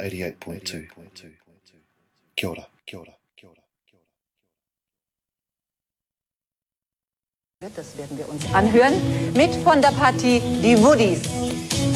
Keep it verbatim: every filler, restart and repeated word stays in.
eighty-eight point two. Kia ora, kia ora, kia ora. Das werden wir uns anhören mit von der Partie die Woodies.